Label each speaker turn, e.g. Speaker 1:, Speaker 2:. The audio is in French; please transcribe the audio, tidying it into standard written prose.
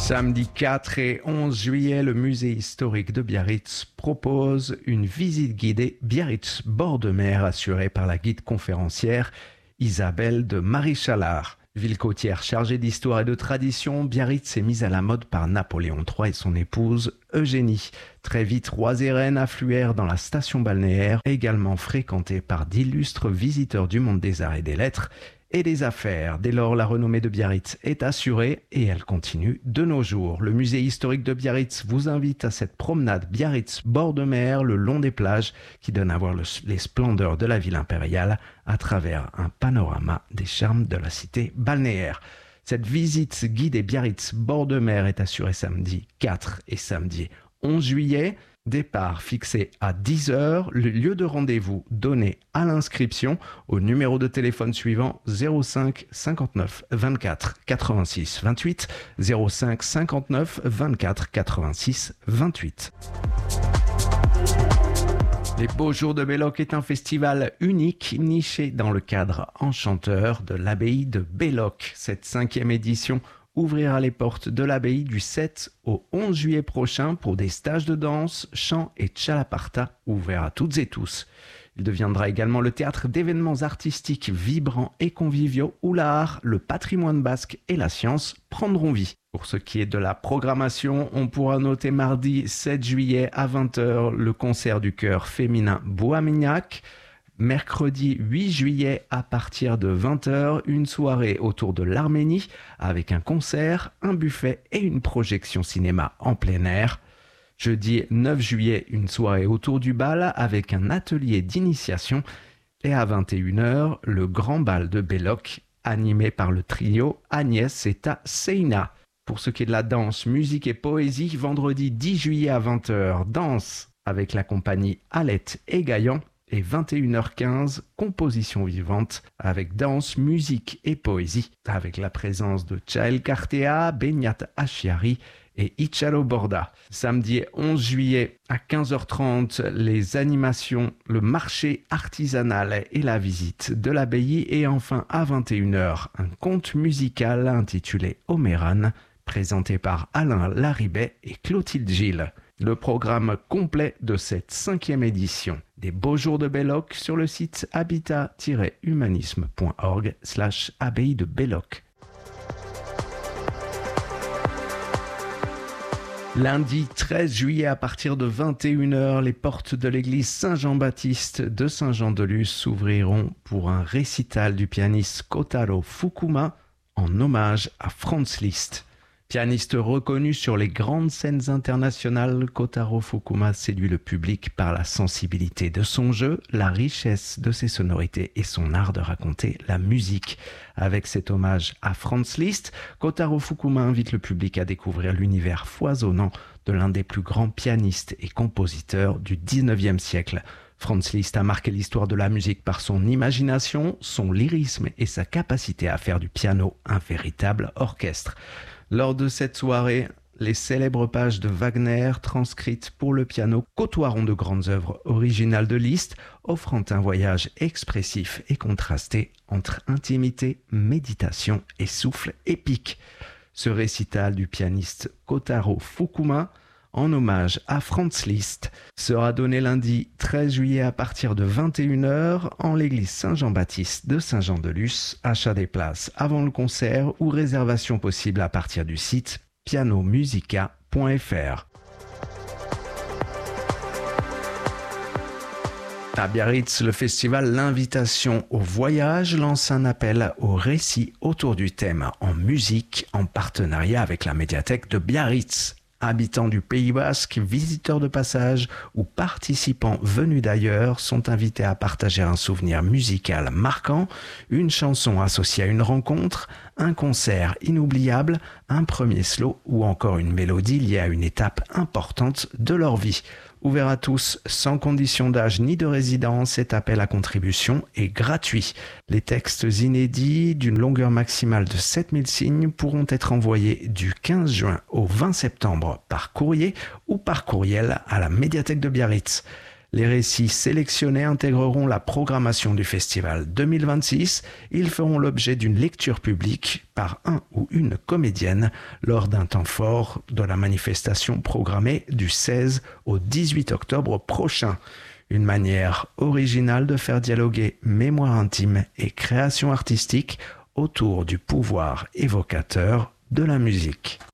Speaker 1: Samedi 4 et 11 juillet, le musée historique de Biarritz propose une visite guidée Biarritz bord de mer assurée par la guide conférencière Isabelle de Marie-Chalard. Ville côtière chargée d'histoire et de tradition, Biarritz est mise à la mode par Napoléon III et son épouse Eugénie. Très vite, rois et reines affluèrent dans la station balnéaire, également fréquentée par d'illustres visiteurs du monde des arts et des lettres et des affaires. Dès lors, la renommée de Biarritz est assurée et elle continue de nos jours. Le musée historique de Biarritz vous invite à cette promenade Biarritz bord de mer le long des plages qui donne à voir les splendeurs de la ville impériale à travers un panorama des charmes de la cité balnéaire. Cette visite guidée Biarritz bord de mer est assurée samedi 4 et samedi 11 juillet. Départ fixé à 10h, le lieu de rendez-vous donné à l'inscription au numéro de téléphone suivant 05 59 24 86 28 05 59 24 86 28. Les Beaux Jours de Belloc est un festival unique niché dans le cadre enchanteur de l'abbaye de Belloc. Cette 5e édition ouvrira les portes de l'abbaye du 7 au 11 juillet prochain pour des stages de danse, chant et tchalaparta ouverts à toutes et tous. Il deviendra également le théâtre d'événements artistiques vibrants et conviviaux où l'art, le patrimoine basque et la science prendront vie. Pour ce qui est de la programmation, on pourra noter mardi 7 juillet à 20h le concert du chœur féminin Boamignac. Mercredi 8 juillet à partir de 20h, une soirée autour de l'Arménie avec un concert, un buffet et une projection cinéma en plein air. Jeudi 9 juillet, une soirée autour du bal avec un atelier d'initiation. Et à 21h, le grand bal de Belloc animé par le trio Agnès et Seina. Pour ce qui est de la danse, musique et poésie, vendredi 10 juillet à 20h, danse avec la compagnie Alette et Gaillan. Et 21h15, composition vivante avec danse, musique et poésie, avec la présence de Chael Kartea, Benyat Ashiari et Ichalo Borda. Samedi 11 juillet à 15h30, les animations, le marché artisanal et la visite de l'abbaye. Et enfin à 21h, un conte musical intitulé Oméran, présenté par Alain Laribet et Clotilde Gilles. Le programme complet de cette 5e édition des Beaux Jours de Belloc sur le site habitat-humanisme.org/abbaye de Belloc. Lundi 13 juillet à partir de 21h, les portes de l'église Saint-Jean-Baptiste de Saint-Jean-de-Luz s'ouvriront pour un récital du pianiste Kotaro Fukuma en hommage à Franz Liszt. Pianiste reconnu sur les grandes scènes internationales, Kotaro Fukuma séduit le public par la sensibilité de son jeu, la richesse de ses sonorités et son art de raconter la musique. Avec cet hommage à Franz Liszt, Kotaro Fukuma invite le public à découvrir l'univers foisonnant de l'un des plus grands pianistes et compositeurs du 19e siècle. Franz Liszt a marqué l'histoire de la musique par son imagination, son lyrisme et sa capacité à faire du piano un véritable orchestre. Lors de cette soirée, les célèbres pages de Wagner transcrites pour le piano côtoieront de grandes œuvres originales de Liszt, offrant un voyage expressif et contrasté entre intimité, méditation et souffle épique. Ce récital du pianiste Kotaro Fukuma, en hommage à Franz Liszt, sera donné lundi 13 juillet à partir de 21h en l'église Saint-Jean-Baptiste de Saint-Jean-de-Luz. Achat des places avant le concert ou réservation possible à partir du site pianomusica.fr. À Biarritz, le festival L'Invitation au Voyage lance un appel au récit autour du thème en musique en partenariat avec la médiathèque de Biarritz. Habitants du Pays Basque, visiteurs de passage ou participants venus d'ailleurs sont invités à partager un souvenir musical marquant, une chanson associée à une rencontre, un concert inoubliable, un premier slow ou encore une mélodie liée à une étape importante de leur vie. Ouvert à tous, sans condition d'âge ni de résidence, cet appel à contribution est gratuit. Les textes inédits, d'une longueur maximale de 7000 signes, pourront être envoyés du 15 juin au 20 septembre par courrier ou par courriel à la médiathèque de Biarritz. Les récits sélectionnés intégreront la programmation du festival 2026. Ils feront l'objet d'une lecture publique par un ou une comédienne lors d'un temps fort de la manifestation programmée du 16 au 18 octobre prochain. Une manière originale de faire dialoguer mémoire intime et création artistique autour du pouvoir évocateur de la musique.